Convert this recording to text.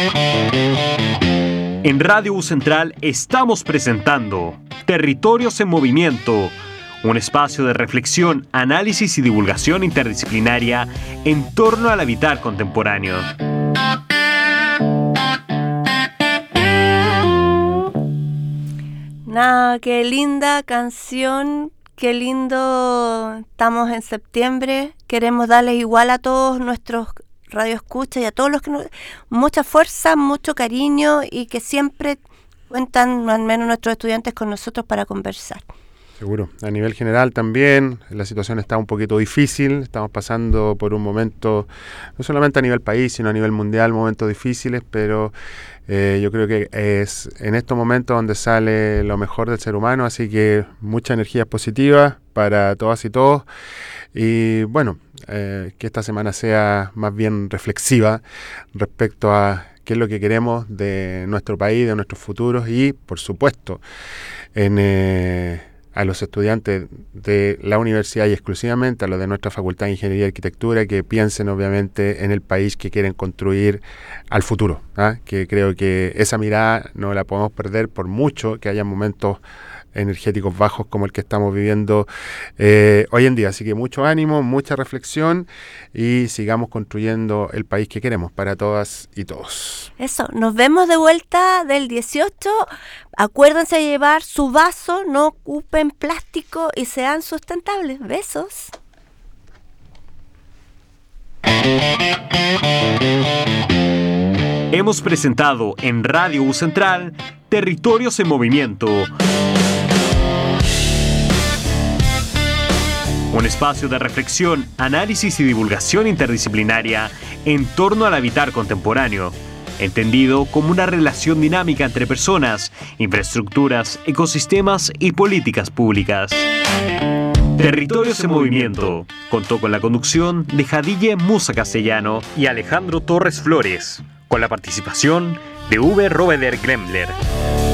En Radio U Central estamos presentando Territorios en Movimiento, un espacio de reflexión, análisis y divulgación interdisciplinaria en torno al habitar contemporáneo. Qué linda canción, qué lindo. Estamos en septiembre, queremos darles igual a todos nuestros radioescuchas y a todos los que nos... mucha fuerza, mucho cariño y que siempre cuentan, al menos nuestros estudiantes, con nosotros para conversar. Seguro. A nivel general también la situación está un poquito difícil, estamos pasando por un momento, no solamente a nivel país, sino a nivel mundial, momentos difíciles, pero yo creo que es en estos momentos donde sale lo mejor del ser humano, así que mucha energía positiva para todas y todos, y bueno, que esta semana sea más bien reflexiva respecto a qué es lo que queremos de nuestro país, de nuestros futuros y, por supuesto, a los estudiantes de la universidad y exclusivamente a los de nuestra Facultad de Ingeniería y Arquitectura que piensen obviamente en el país que quieren construir al futuro, que creo que esa mirada no la podemos perder por mucho que haya momentos energéticos bajos como el que estamos viviendo hoy en día. Así que mucho ánimo, mucha reflexión y sigamos construyendo el país que queremos para todas y todos. Eso, nos vemos de vuelta del 18. Acuérdense de llevar su vaso, no ocupen plástico y sean sustentables. Besos. Hemos presentado en Radio U Central Territorios en Movimiento, un espacio de reflexión, análisis y divulgación interdisciplinaria en torno al habitar contemporáneo, entendido como una relación dinámica entre personas, infraestructuras, ecosistemas y políticas públicas. Territorios en Movimiento contó con la conducción de Jadille Musa Castellano y Alejandro Torres Flores, con la participación de Uwe Robeder Gremler.